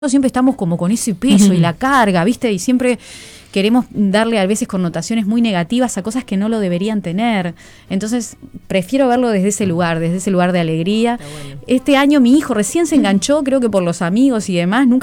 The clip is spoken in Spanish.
siempre estamos como con ese peso y la carga, ¿viste? Y siempre queremos darle a veces connotaciones muy negativas a cosas que no lo deberían tener. Entonces, prefiero verlo desde ese lugar de alegría. Bueno. Este año mi hijo recién se enganchó, creo que por los amigos y demás, nunca